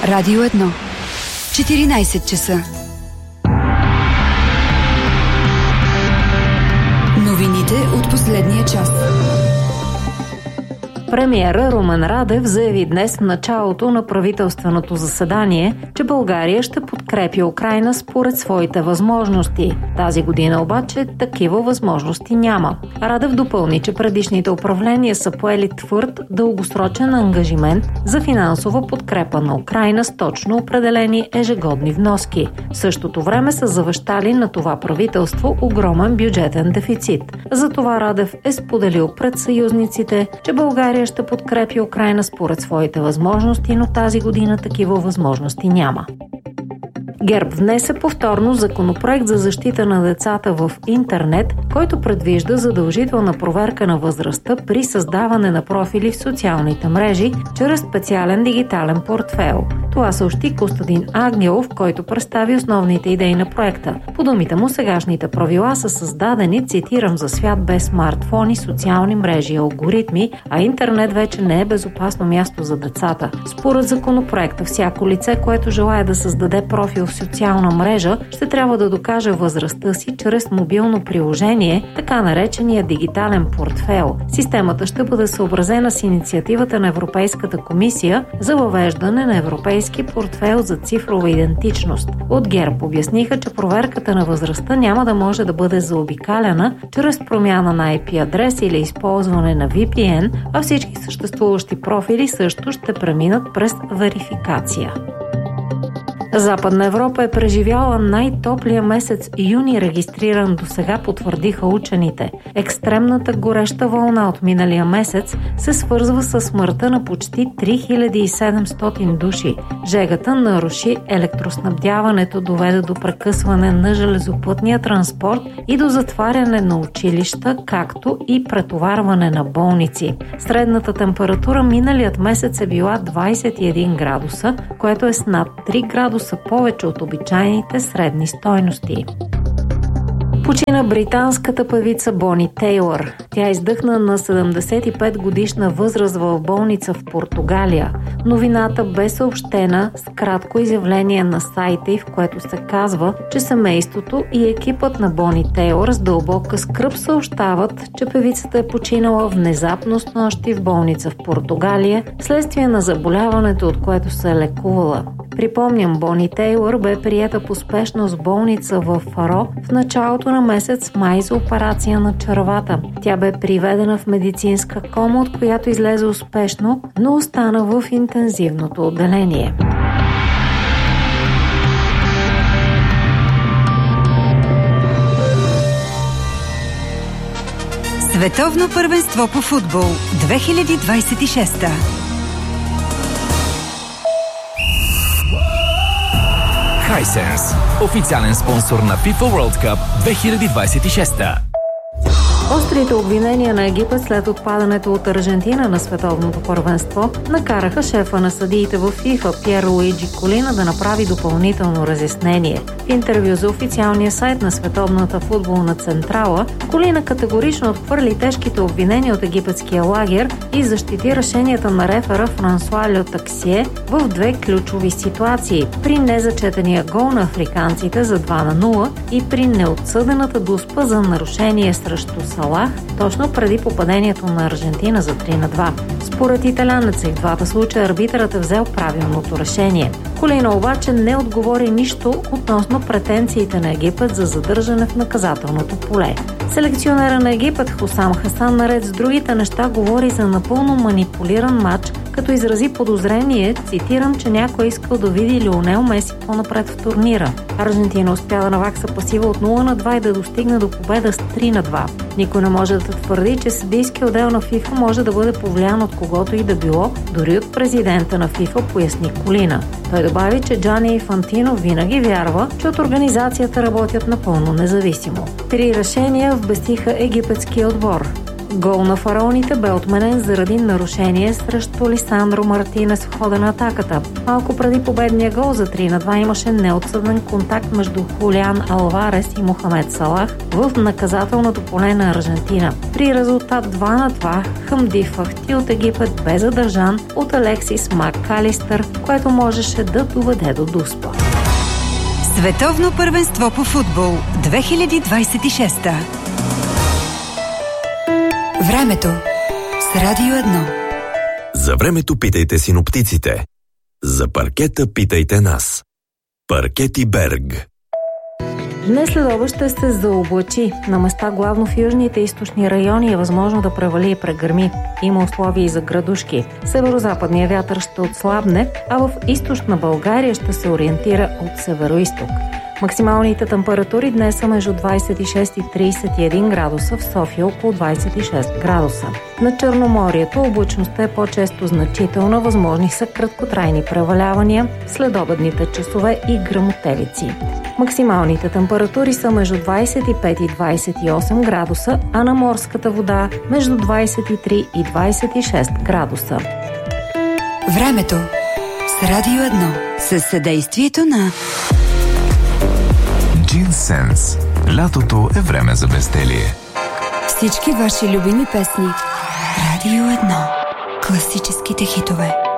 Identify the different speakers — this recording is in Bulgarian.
Speaker 1: Радио 1. 14 часа. Новините от последния час.
Speaker 2: Премиерът Румен Радев заяви днес в началото на правителственото заседание, че България ще подкрепи Украйна според своите възможности. Тази година обаче такива възможности няма. Радев допълни, че предишните управления са поели твърд, дългосрочен ангажимент за финансова подкрепа на Украйна с точно определени ежегодни вноски. В същото време са завещали на това правителство огромен бюджетен дефицит. Затова Радев е споделил пред съюзниците, че България ще подкрепи Украйна според своите възможности, но тази година такива възможности няма. ГЕРБ внесе повторно законопроект за защита на децата в интернет, който предвижда задължителна проверка на възрастта при създаване на профили в социалните мрежи чрез специален дигитален портфейл. Това съобщи Костадин Ангелов, който представи основните идеи на проекта. По думите му, сегашните правила са създадени, цитирам, за свят без смартфони, социални мрежи и алгоритми, а интернет вече не е безопасно място за децата. Според законопроекта, всяко лице, което желае да създаде профил в социална мрежа, ще трябва да докаже възрастта си чрез мобилно приложение, така наречения дигитален портфейл. Системата ще бъде съобразена с инициативата на Европейската комисия за въвеждане на европейски портфейл за цифрова идентичност. От ГЕРБ обясниха, че проверката на възрастта няма да може да бъде заобикаляна чрез промяна на IP адрес или използване на VPN, а всички съществуващи профили също ще преминат през верификация. Западна Европа е преживяла най-топлия месец юни, регистриран досега, потвърдиха учените. Екстремната гореща вълна от миналия месец се свързва с смъртта на почти 3700 души. Жегата наруши електроснабдяването, доведе до прекъсване на железопътния транспорт и до затваряне на училища, както и претоварване на болници. Средната температура миналият месец е била 21 градуса, което е с над 3 градуса повече от обичайните средни стойности. Почина британската певица Бони Тейлър. Тя издъхна на 75 годишна възраст в болница в Португалия. Новината бе съобщена с кратко изявление на сайта й, в което се казва, че семейството и екипът на Бони Тейлър с дълбока скръб съобщават, че певицата е починала внезапно с нощи в болница в Португалия, вследствие на заболяването, от което се е лекувала. Припомням, Бони Тейлър бе приета по спешност в болница в Фаро в началото на месец май за операция на червата. Тя бе приведена в медицинска кома, от която излезе успешно, но остана в интензивното отделение.
Speaker 1: Световно първенство по футбол 2026.
Speaker 3: Hisense, официален спонсор на FIFA World Cup 2026.
Speaker 2: Острите обвинения на Египет след отпадането от Аржентина на световното първенство накараха шефа на съдиите в FIFA Пьер Луиджи Колина да направи допълнително разяснение. В интервю за официалния сайт на Световната футболна централа, Колина категорично отхвърли тежките обвинения от египетския лагер и защити решенията на рефера Франсуа Льо Таксие в две ключови ситуации: при незачетения гол на африканците за 2-0 и при неотсъдената дуспа за нарушение срещу Салах, точно преди попадението на Аржентина за 3-2. Според италянеца и в двата случая арбитърът е взел правилното решение. Колина обаче не отговори нищо относно претенциите на Египет за задържане в наказателното поле. Селекционера на Египет Хусам Хасан, наред с другите неща, говори за напълно манипулиран матч, като изрази подозрение, цитирам, че някой искал да види Лионел Меси по-напред в турнира. Аржентина успя да навакса пасива от 0-2 и да достигне до победа с 3-2. Никой не може да твърди, че съдийски отдел на FIFA може да бъде повлиян от когото и да било, дори от президента на FIFA, поясни Колина. Той добави, че Джани Инфантино винаги вярва, че от организацията работят напълно независимо. 3 решения вбестиха египетския отбор. Гол на фараоните бе отменен заради нарушение срещу Лисандро Мартинес в хода на атаката. Малко преди победния гол за 3-2 имаше неотсъден контакт между Хулиан Алварес и Мохамед Салах в наказателното поле на Аржентина. При резултат 2-2 Хамди Фахти от Египет бе задържан от Алексис Макалистър, което можеше да доведе до дуспа.
Speaker 1: Световно първенство по футбол 2026. Времето с Радио 1.
Speaker 4: За времето питайте синоптиците. За паркета питайте нас. Паркети Берг.
Speaker 2: Днес следобед ще се заоблачи. На места главно в южните и източни райони е възможно да превали и прегърми. Има условия и за градушки. Северо-западният вятър ще отслабне, а в източна България ще се ориентира от северо-исток. Максималните температури днес са между 26 и 31 градуса, в София около 26 градуса. На Черноморието облачността е по-често значителна, възможни са краткотрайни превалявания, следобедните часове и гръмотевици. Максималните температури са между 25 и 28 градуса, а на морската вода между 23 и 26 градуса.
Speaker 1: Времето с Радио 1 със съдействието на
Speaker 5: Джинсенс. Лятото е време за безделие.
Speaker 1: Всички ваши любими песни. Радио 1. Класическите хитове.